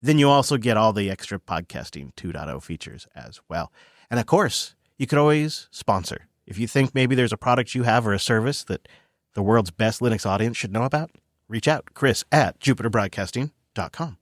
then you also get all the extra Podcasting 2.0 features as well. And of course, you could always sponsor. If you think maybe there's a product you have or a service that the world's best Linux audience should know about, reach out. Chris at jupiterbroadcasting.com.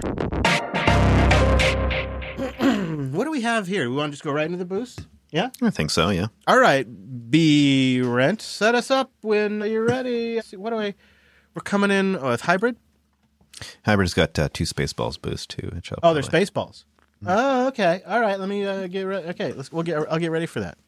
What do we have here? We want to just go right into the boost? Yeah? I think so, yeah. All right. B-Rent, set us up when you're ready. We're coming in with Hybrid. Hybrid's got 2 Spaceballs boost, too. Oh, they're Spaceballs. Oh, okay. All right. Let me get ready. Okay, I'll get ready for that.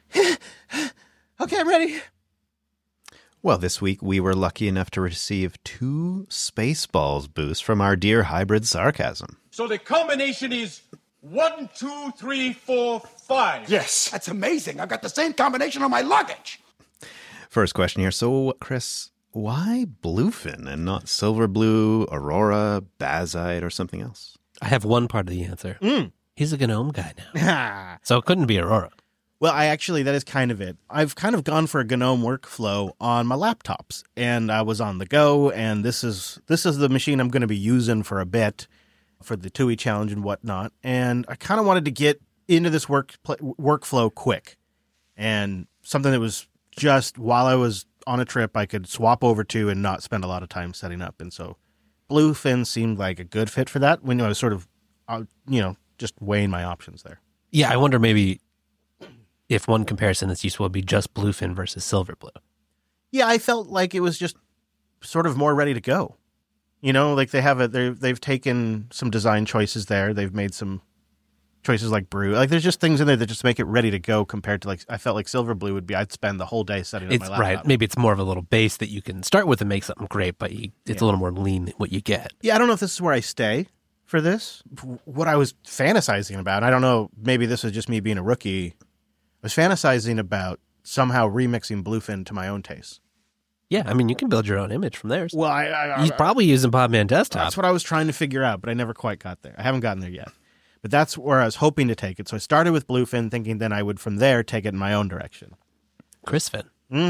Okay, I'm ready. Well, this week we were lucky enough to receive 2 Spaceballs boost from our dear Hybrid Sarcasm. So the combination is 1, 2, 3, 4, 5. Yes, that's amazing. I've got the same combination on my luggage. First question here. So, Chris, why Bluefin and not Silver Blue, Aurora, Bazite, or something else? I have one part of the answer. He's a GNOME guy now. So it couldn't be Aurora. Well, that is kind of it. I've kind of gone for a GNOME workflow on my laptops, and I was on the go, and this is the machine I'm going to be using for a bit for the TUI challenge and whatnot. And I kind of wanted to get into this workflow quick, and something that was just while I was on a trip I could swap over to and not spend a lot of time setting up. And so Bluefin seemed like a good fit for that when I was sort of, just weighing my options there. Yeah, I wonder maybe if one comparison that's useful would be just Bluefin versus Silverblue. Yeah, I felt like it was just sort of more ready to go. Like they've taken some design choices there. They've made some choices like Brew. Like there's just things in there that just make it ready to go compared to I felt like Silverblue would be, I'd spend the whole day setting up my laptop. Right. Maybe it's more of a little base that you can start with and make something great, but it's a little more lean than what you get. Yeah, I don't know if this is where I stay for this. What I was fantasizing about, I don't know, maybe this is just me being a rookie. I was fantasizing about somehow remixing Bluefin to my own taste. Yeah, I mean, you can build your own image from there. Well, he's probably using Podman Desktop. That's what I was trying to figure out, but I never quite got there. I haven't gotten there yet. But that's where I was hoping to take it. So I started with Bluefin, thinking then I would from there take it in my own direction. Chrisfin.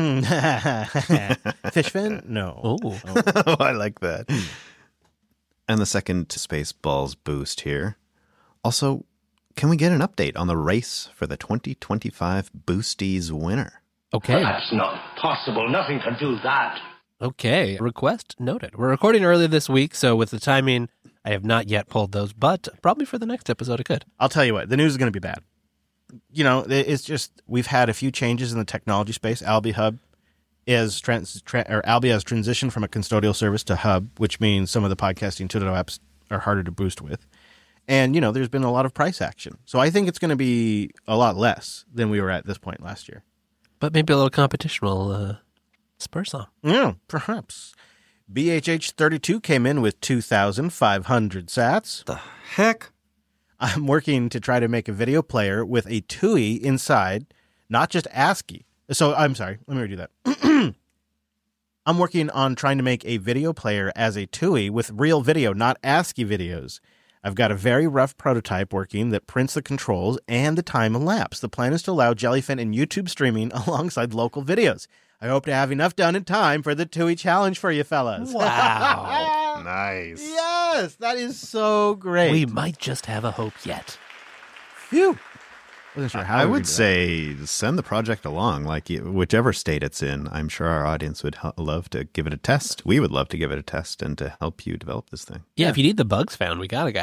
Fishfin? No. Oh, I like that. And the second Spaceballs boost here. Also, can we get an update on the race for the 2025 Boosties winner? Okay. That's not possible. Nothing can do that. Okay. Request noted. We're recording early this week, so with the timing, I have not yet pulled those, but probably for the next episode I could. I'll tell you what, the news is going to be bad. It's just, we've had a few changes in the technology space. Alby Hub Alby has transitioned from a custodial service to Hub, which means some of the Podcasting 2.0 apps are harder to boost with. And, there's been a lot of price action. So I think it's going to be a lot less than we were at this point last year. But maybe a little competition will spur some. Yeah, perhaps. BHH32 came in with 2,500 sats. The heck? I'm working to try to make a video player with a TUI inside, not just ASCII. So, I'm sorry, let me redo that. I'm working on trying to make a video player as a TUI with real video, not ASCII videos. I've got a very rough prototype working that prints the controls and the time elapse. The plan is to allow Jellyfin and YouTube streaming alongside local videos. I hope to have enough done in time for the TUI challenge for you fellas. Wow. Nice. Yes, that is so great. We might just have a hope yet. Phew. Wasn't sure how I we would do that. say send the project along, whichever state it's in. I'm sure our audience would love to give it a test. We would love to give it a test and to help you develop this thing. Yeah, if you need the bugs found, we got a guy.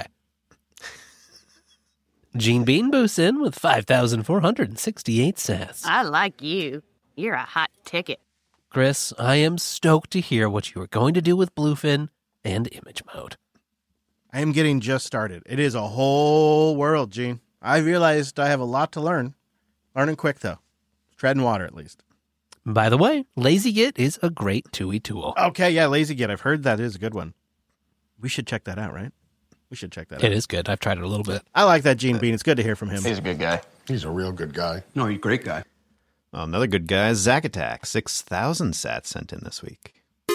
Gene Bean boosts in with 5,468 sats. I like you. You're a hot ticket. Chris, I am stoked to hear what you are going to do with Bluefin and image mode. I am getting just started. It is a whole world, Gene. I realized I have a lot to learn. Learning quick, though. Treading water, at least. By the way, LazyGit is a great TUI tool. Okay, yeah, LazyGit. I've heard that is a good one. We should check that out, right? We should check that out. It is good. I've tried it a little bit. I like that Gene Bean. It's good to hear from him. He's a good guy. He's a real good guy. No, he's a great guy. Another good guy, Zack Attack. 6,000 sats sent in this week.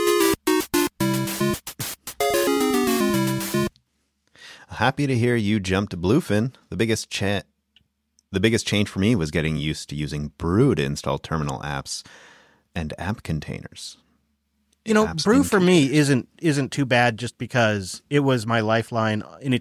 Happy to hear you jumped to Bluefin. The biggest change for me was getting used to using Brew to install terminal apps and app containers. You know, Abs Brew theme for me isn't too bad just because it was my lifeline in